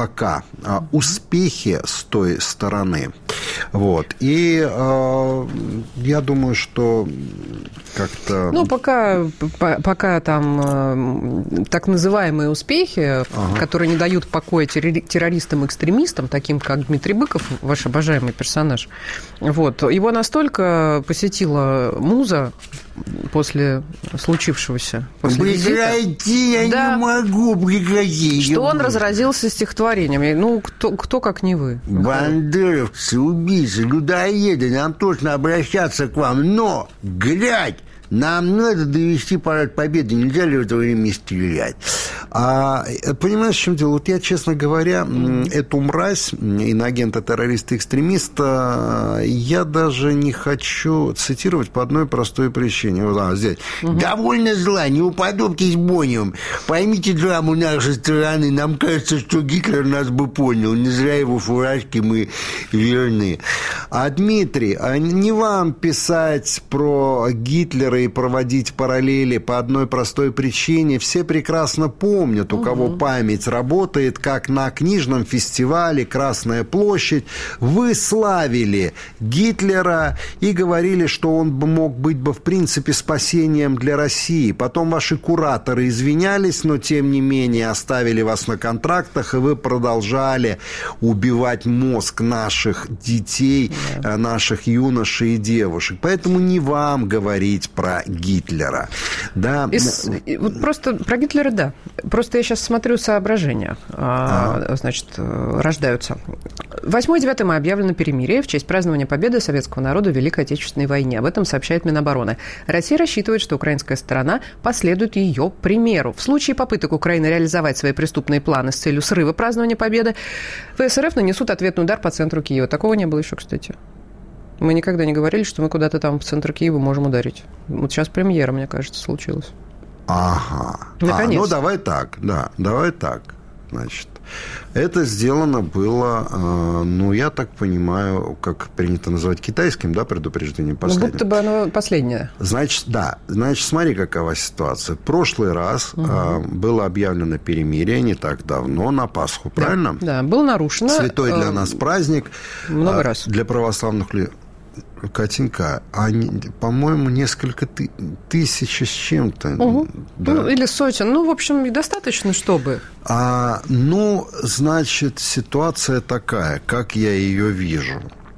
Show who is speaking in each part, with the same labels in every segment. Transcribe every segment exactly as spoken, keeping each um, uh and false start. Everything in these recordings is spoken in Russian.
Speaker 1: пока успехи с той стороны. Вот. И э, я думаю, что как-то...
Speaker 2: Ну, пока, пока там э, так называемые успехи, ага. которые не дают покоя террористам-экстремистам, таким как Дмитрий Быков, ваш обожаемый персонаж, вот, его настолько посетила муза после случившегося. После
Speaker 1: Прекрати, я да, не могу прекратить.
Speaker 2: Что он разразился стихотворениями. Ну, кто, кто как не вы.
Speaker 1: Бандеровцы, убийцы, людоеды, нам точно обращаться к вам. Но, глядь, нам надо довести парад победы. Нельзя ли в это время стрелять? А, понимаешь, в чем дело? Вот я, честно говоря, эту мразь, иноагента, террориста, экстремиста, я даже не хочу цитировать по одной простой причине. Вот она здесь. Угу. Довольно зла, не уподобьтесь Бонниям. Поймите драму нашей страны. Нам кажется, что Гитлер нас бы понял. Не зря его фуражки мы верны. А, Дмитрий, а не вам писать про Гитлера и проводить параллели по одной простой причине. Все прекрасно помнят, у угу. кого память работает, как на книжном фестивале «Красная площадь» вы славили Гитлера и говорили, что он мог быть бы в принципе спасением для России. Потом ваши кураторы извинялись, но тем не менее оставили вас на контрактах, и вы продолжали убивать мозг наших детей, да. наших юношей и девушек. Поэтому не вам говорить про Гитлера. Да.
Speaker 2: Из, вот просто про Гитлера, да. Просто я сейчас смотрю соображения, а. значит, рождаются. восьмое-девятое мая объявлено перемирие в честь празднования победы советского народа в Великой Отечественной войне. Об этом сообщает Минобороны. Россия рассчитывает, что украинская сторона последует ее примеру. В случае попыток Украины реализовать свои преступные планы с целью срыва празднования победы, ВСРФ нанесут ответный удар по центру Киева. Такого не было еще, кстати. Мы никогда не говорили, что мы куда-то там в центр Киева можем ударить. Вот сейчас премьера, мне кажется, случилась.
Speaker 1: Ага. А, ну, давай так, да, давай так. Значит, это сделано было, э, ну, я так понимаю, как принято называть китайским, да, предупреждением последним.
Speaker 2: Ну, будто бы оно последнее.
Speaker 1: Значит, да. Значит, смотри, какова ситуация. В прошлый раз угу. э, было объявлено перемирие не так давно, на Пасху,
Speaker 2: да,
Speaker 1: правильно?
Speaker 2: Да, было нарушено.
Speaker 1: Святой для нас праздник.
Speaker 2: Много
Speaker 1: э,
Speaker 2: раз.
Speaker 1: Для православных людей. Катенька, а, по-моему, несколько ты, тысяч с чем-то.
Speaker 2: Угу.
Speaker 1: Да.
Speaker 2: Ну, или сотен. Ну, в общем, достаточно, чтобы.
Speaker 1: А, ну, значит, ситуация такая, как я ее вижу.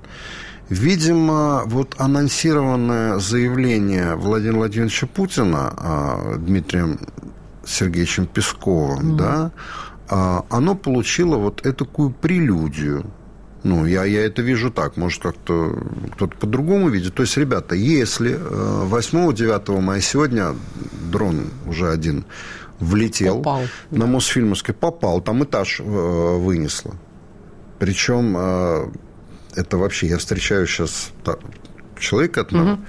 Speaker 1: Видимо, вот анонсированное заявление Владимира Владимировича Путина а, Дмитрием Сергеевичем Песковым, угу. да, а, оно получило вот этакую прелюдию. Ну, я, я это вижу так, может, как-то кто-то по-другому видит. То есть, ребята, если восьмого-девятого мая сегодня дрон уже один влетел попал. На Мосфильмовской, попал, там этаж вынесло. Причем это вообще, я встречаю сейчас человека одного, угу.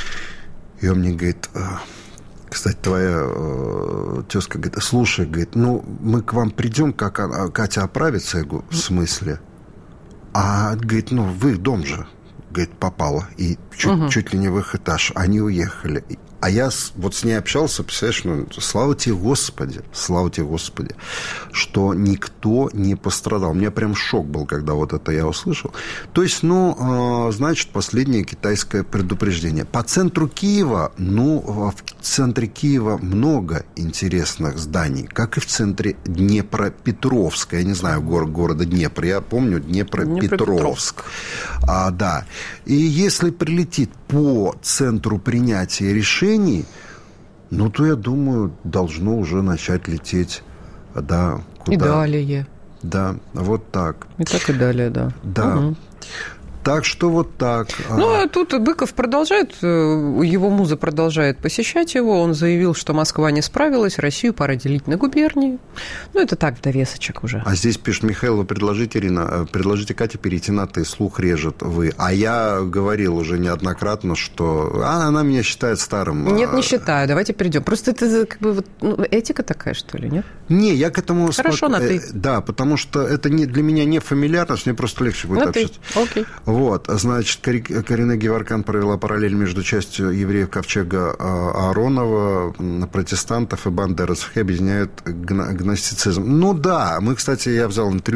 Speaker 1: и он мне говорит... Кстати, твоя э, тезка говорит, слушай, говорит, ну, мы к вам придем, как Катя оправится. Я говорю, в смысле? А, говорит, ну, в их дом же, говорит, попало. И чуть, угу. чуть ли не в их этаж. Они уехали. А я вот с ней общался, представляешь, ну, слава тебе, Господи, слава тебе, Господи, что никто не пострадал. У меня прям шок был, когда вот это я услышал. То есть, ну, значит, последнее китайское предупреждение. По центру Киева, ну, в центре Киева много интересных зданий, как и в центре Днепропетровска. Я не знаю город, города Днепр, я помню Днепропетровск. А, да. И если прилетит по центру принятия решений, ну, то, я думаю, должно уже начать лететь, да, куда?
Speaker 2: И далее.
Speaker 1: Да, вот так.
Speaker 2: И так и далее, да.
Speaker 1: Да. Угу. Так что вот так.
Speaker 2: Ну, а тут Быков продолжает, его муза продолжает посещать его. Он заявил, что Москва не справилась, Россию пора делить на губернии. Ну, это так, довесочек уже.
Speaker 1: А здесь пишет Михаил, вы предложите, Ирина, предложите Кате перейти на «ты», слух режет вы. А я говорил уже неоднократно, что а, она меня считает старым.
Speaker 2: Нет, не считаю, давайте перейдем. Просто это как бы вот, ну, этика такая, что ли, нет?
Speaker 1: Не, я к этому...
Speaker 2: Хорошо, спок... на «ты».
Speaker 1: Да, потому что это не, для меня не фамильярность, мне просто легче будет
Speaker 2: на
Speaker 1: общаться.
Speaker 2: «ты», окей.
Speaker 1: Вот, значит, Карина Геворкян провела параллель между частью евреев ковчега Ааронова, протестантов и бандеровцев, и объединяют гностицизм. Ну да, мы, кстати, я взял интервью